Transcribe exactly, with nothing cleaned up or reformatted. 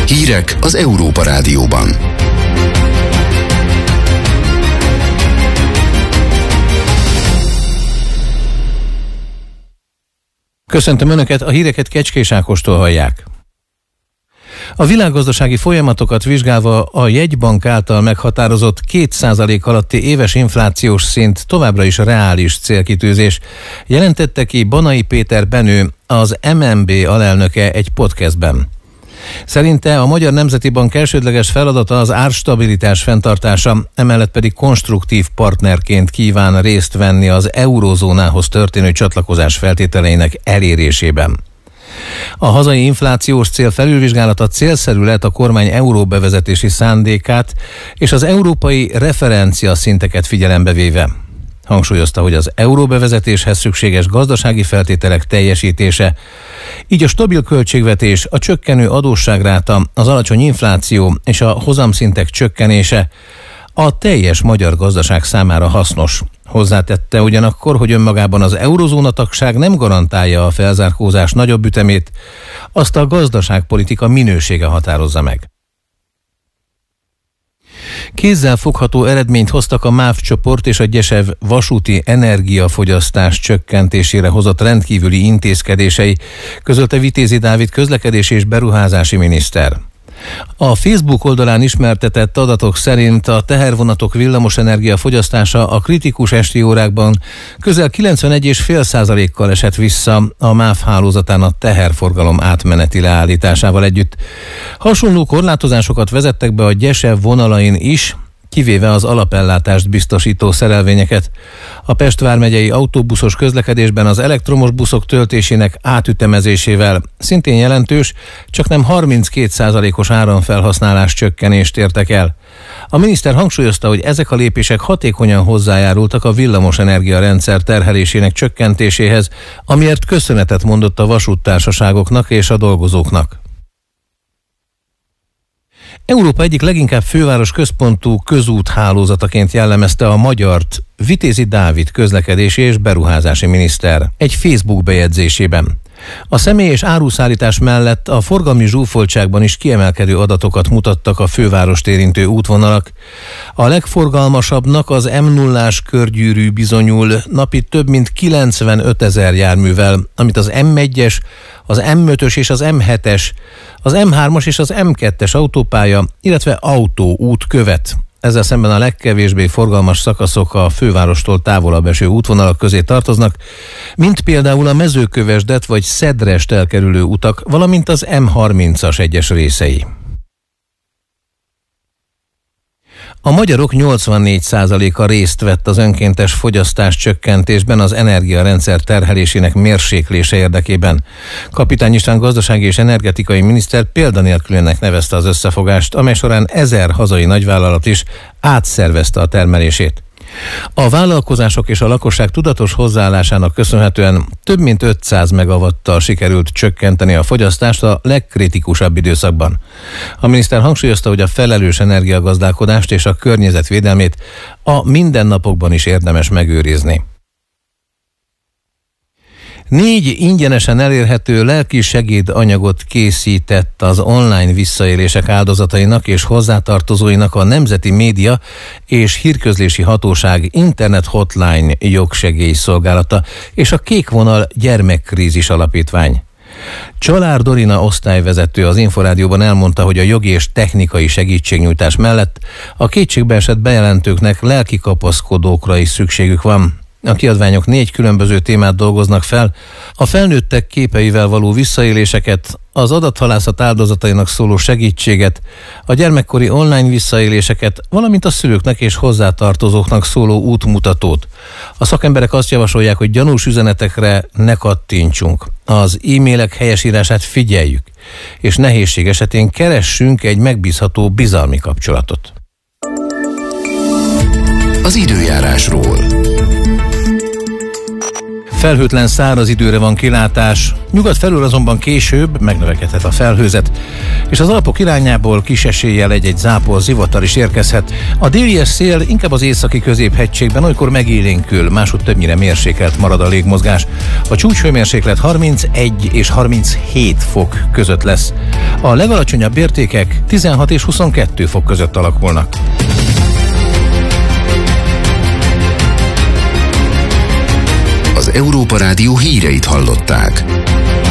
Hírek az Európa Rádióban. Köszöntöm Önöket, a híreket Kecskés Ákostól hallják. A világgazdasági folyamatokat vizsgálva a jegybank által meghatározott két százalék alatti éves inflációs szint továbbra is reális célkitűzés, jelentette ki Banai Péter Benő, az em en bé alelnöke egy podcastben. Szerinte a Magyar Nemzeti Bank elsődleges feladata az árstabilitás fenntartása, emellett pedig konstruktív partnerként kíván részt venni az eurózónához történő csatlakozás feltételeinek elérésében. A hazai inflációs cél felülvizsgálata célszerű lett a kormány euróbevezetési szándékát és az európai referencia szinteket figyelembe véve. Hangsúlyozta, hogy az euróbevezetéshez szükséges gazdasági feltételek teljesítése, így a stabil költségvetés, a csökkenő adósságráta, az alacsony infláció és a hozamszintek csökkenése a teljes magyar gazdaság számára hasznos. Hozzátette ugyanakkor, hogy önmagában az eurozóna tagság nem garantálja a felzárkózás nagyobb ütemét, azt a gazdaságpolitika minősége határozza meg. Kézzel fogható eredményt hoztak a MÁV csoport és a Gyesev vasúti energiafogyasztás csökkentésére hozott rendkívüli intézkedései, közölte Vitézi Dávid közlekedési és beruházási miniszter. A Facebook oldalán ismertetett adatok szerint a tehervonatok villamosenergia fogyasztása a kritikus esti órákban közel kilencvenegy egész öt százalékkal esett vissza a MÁV hálózatán a teherforgalom átmeneti leállításával együtt. Hasonló korlátozásokat vezettek be a Gyesev vonalain is, kivéve az alapellátást biztosító szerelvényeket. A Pest vármegyei autóbuszos közlekedésben az elektromos buszok töltésének átütemezésével szintén jelentős, csak nem harminckét százalékos áramfelhasználás csökkenést értek el. A miniszter hangsúlyozta, hogy ezek a lépések hatékonyan hozzájárultak a villamosenergia rendszer terhelésének csökkentéséhez, amiért köszönetet mondott a vasúttársaságoknak és a dolgozóknak. Európa egyik leginkább főváros központú közúthálózataként jellemezte a magyart Vitézi Dávid közlekedési és beruházási miniszter egy Facebook bejegyzésében. A személy- és áruszállítás mellett a forgalmi zsúfoltságban is kiemelkedő adatokat mutattak a fővárost érintő útvonalak. A legforgalmasabbnak az em nullás körgyűrű bizonyul, napi több mint kilencvenöt ezer járművel, amit az em egyes, az em ötös és az em hetes, az em hármas és az em kettes autópálya, illetve autóút követ. Ezzel szemben a legkevésbé forgalmas szakaszok a fővárostól távolabb eső útvonalak közé tartoznak, mint például a Mezőkövesdet vagy Szedrest elkerülő utak, valamint az em harmincas egyes részei. A magyarok nyolcvannégy százaléka részt vett az önkéntes fogyasztás csökkentésben az energiarendszer terhelésének mérséklése érdekében. Kapitány István gazdasági és energetikai miniszter példanélkülinek nevezte az összefogást, amely során ezer hazai nagyvállalat is átszervezte a termelését. A vállalkozások és a lakosság tudatos hozzáállásának köszönhetően több mint ötszáz megawattal sikerült csökkenteni a fogyasztást a legkritikusabb időszakban. A miniszter hangsúlyozta, hogy a felelős energiagazdálkodást és a környezetvédelmét a mindennapokban is érdemes megőrizni. Négy ingyenesen elérhető lelki segédanyagot készített az online visszaélések áldozatainak és hozzátartozóinak a Nemzeti Média és Hírközlési Hatóság Internet Hotline jogsegélyszolgálata és a Kék Vonal Gyermekkrízis Alapítvány. Csalár Dorina osztályvezető az Inforádióban elmondta, hogy a jogi és technikai segítségnyújtás mellett a kétségbeesett bejelentőknek lelki kapaszkodókra is szükségük van. A kiadványok négy különböző témát dolgoznak fel, a felnőttek képeivel való visszaéléseket, az adathalászat áldozatainak szóló segítséget, a gyermekkori online visszaéléseket, valamint a szülőknek és hozzátartozóknak szóló útmutatót. A szakemberek azt javasolják, hogy gyanús üzenetekre ne kattintsunk, az e-mailek helyesírását figyeljük, és nehézség esetén keressünk egy megbízható bizalmi kapcsolatot. Az időjárásról. Felhőtlen száraz időre van kilátás, nyugat felül azonban később megnövekedhet a felhőzet, és az Alpok irányából kis eséllyel egy-egy zápor, zivatar is érkezhet. A délies szél inkább az északi középhegységben olykor megélénkül, máshogy többnyire mérsékelt marad a légmozgás. A csúcshőmérséklet harmincegy és harminchét fok között lesz. A legalacsonyabb értékek tizenhat és huszonkettő fok között alakulnak. Az Európa Rádió híreit hallották.